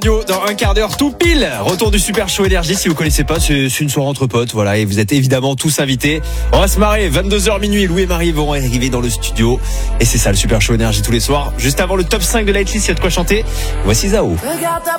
Dans un quart d'heure tout pile, retour du Super Show Énergie. Si vous connaissez pas, c'est une soirée entre potes, voilà, et vous êtes évidemment tous invités. On va se marrer, 22h minuit, Louis et Marie vont arriver dans le studio, et c'est ça le Super Show Énergie tous les soirs. Juste avant le top 5 de la hitlist, il y a de quoi chanter. Voici Zao. Regarde ta